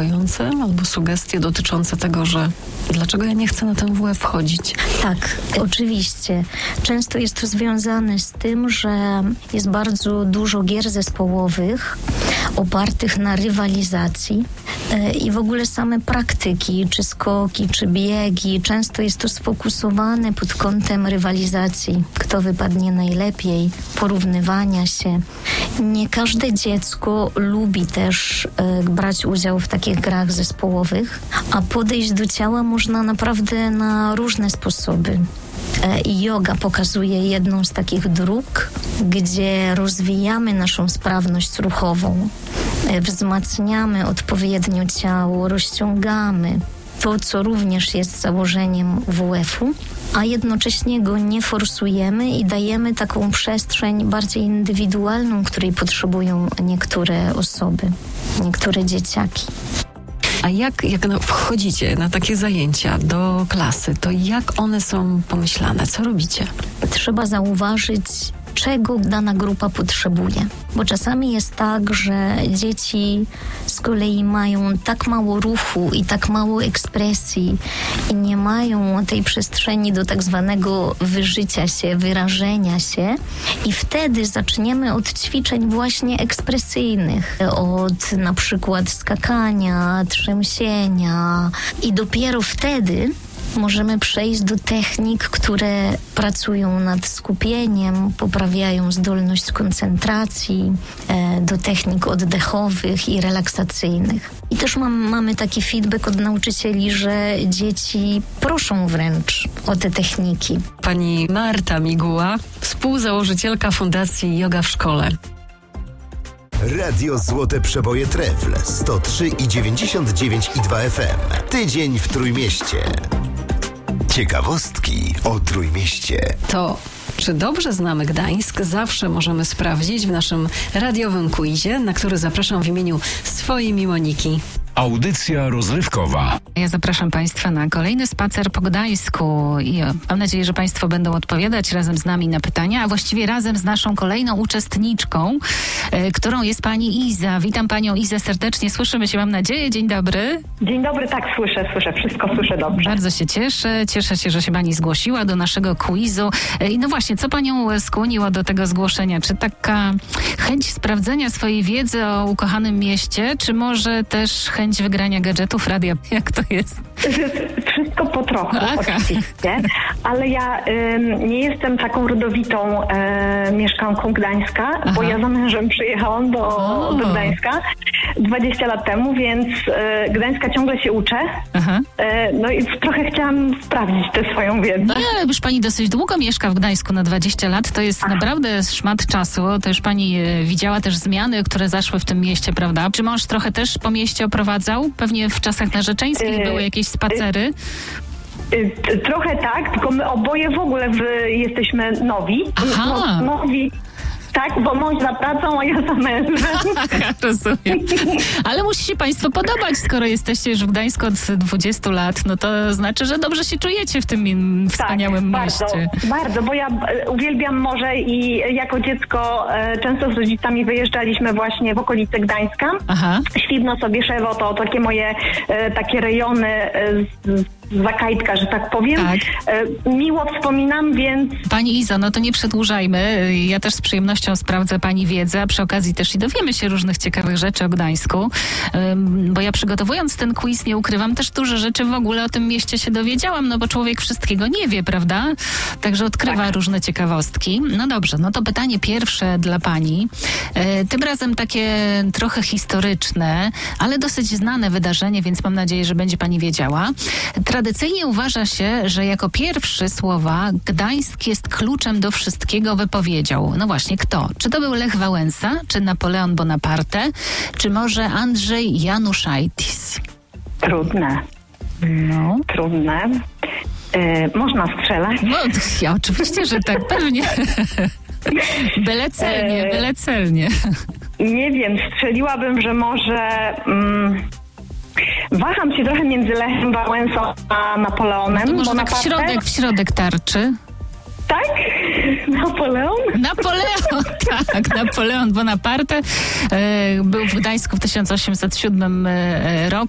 niepokojące albo sugestie dotyczące tego, że dlaczego ja nie chcę na ten WF chodzić? Tak, oczywiście. Często jest to związane z tym, że jest bardzo dużo gier zespołowych opartych na rywalizacji i w ogóle same praktyki, czy skoki, czy biegi, często jest to sfokusowane pod kątem rywalizacji, kto wypadnie najlepiej, porównywania się. Nie każde dziecko lubi też brać udział w takich grach zespołowych, a podejść do ciała można naprawdę na różne sposoby. I yoga pokazuje jedną z takich dróg, gdzie rozwijamy naszą sprawność ruchową, wzmacniamy odpowiednio ciało, rozciągamy to, co również jest założeniem WF-u, a jednocześnie go nie forsujemy i dajemy taką przestrzeń bardziej indywidualną, której potrzebują niektóre osoby, niektóre dzieciaki. A jak wchodzicie na takie zajęcia do klasy, to jak one są pomyślane? Co robicie? Trzeba zauważyć, czego dana grupa potrzebuje. Bo czasami jest tak, że dzieci z kolei mają tak mało ruchu i tak mało ekspresji i nie mają tej przestrzeni do tak zwanego wyżycia się, wyrażenia się i wtedy zaczniemy od ćwiczeń właśnie ekspresyjnych, od na przykład skakania, trzęsienia i dopiero wtedy możemy przejść do technik, które pracują nad skupieniem, poprawiają zdolność koncentracji, do technik oddechowych i relaksacyjnych. I też mamy taki feedback od nauczycieli, że dzieci proszą wręcz o te techniki. Pani Marta Miguła, współzałożycielka Fundacji Yoga w Szkole. Radio Złote Przeboje Trefl 103,99,2 FM. Tydzień w Trójmieście. Ciekawostki o Trójmieście. To czy dobrze znamy Gdańsk? Zawsze możemy sprawdzić w naszym radiowym quizie, na który zapraszam w imieniu swojej Moniki. Audycja rozrywkowa. Ja zapraszam Państwa na kolejny spacer po Gdańsku i mam nadzieję, że Państwo będą odpowiadać razem z nami na pytania, a właściwie razem z naszą kolejną uczestniczką, którą jest Pani Iza. Witam Panią Izę serdecznie. Słyszymy się, mam nadzieję. Dzień dobry. Dzień dobry, tak, słyszę. Wszystko słyszę dobrze. Bardzo się cieszę. Cieszę się, że się Pani zgłosiła do naszego quizu. I no właśnie, co Panią skłoniło do tego zgłoszenia? Czy taka chęć sprawdzenia swojej wiedzy o ukochanym mieście, czy może też chęć wygrania gadżetów, radia? Jak to jest? Wszystko po trochu, oczywiście. Ale ja nie jestem taką rodowitą mieszkanką Gdańska, bo ja za mężem przyjechałam do Gdańska 20 lat temu, więc Gdańska ciągle się uczę. No i trochę chciałam sprawdzić tę swoją wiedzę. No ale już Pani dosyć długo mieszka w Gdańsku, na 20 lat. To jest naprawdę szmat czasu. To już Pani widziała też zmiany, które zaszły w tym mieście, prawda? Czy mąż trochę też po mieście oprowadzał? Pewnie w czasach narzeczeńskich były jakieś spacery. Trochę tak, tylko my oboje w ogóle jesteśmy nowi. Nowi. Tak, bo mąż za pracą, a ja za mężem. Rozumiem. Ale musi się Państwu podobać, skoro jesteście już w Gdańsku od 20 lat, no to znaczy, że dobrze się czujecie w tym wspaniałym mieście. Bardzo, bo ja uwielbiam morze i jako dziecko często z rodzicami wyjeżdżaliśmy właśnie w okolice Gdańska. Świdno sobie Szewo to takie moje takie rejony Zakajtka, że tak powiem. Tak. Miło wspominam, więc... Pani Izo, no to nie przedłużajmy. Ja też z przyjemnością sprawdzę Pani wiedzę, a przy okazji też i dowiemy się różnych ciekawych rzeczy o Gdańsku, bo ja przygotowując ten quiz, nie ukrywam, też dużo rzeczy w ogóle o tym mieście się dowiedziałam, no bo człowiek wszystkiego nie wie, prawda? Także odkrywa różne ciekawostki. No dobrze, no to pytanie pierwsze dla Pani. Tym razem takie trochę historyczne, ale dosyć znane wydarzenie, więc mam nadzieję, że będzie Pani wiedziała. Tradycyjnie uważa się, że jako pierwszy słowa Gdańsk jest kluczem do wszystkiego wypowiedział. No właśnie, kto? Czy to był Lech Wałęsa, czy Napoleon Bonaparte, czy może Andrzej Januszajtis? Trudne. No. Trudne. Można strzelać? No, ja oczywiście, że tak, pewnie. Byle celnie. Nie wiem, strzeliłabym, że może... Waham się trochę między Lechem Wałęsą a Napoleonem. No to może tak w środek tarczy? Tak? Napoleon, tak, Napoleon Bonaparte był w Gdańsku w 1807 roku.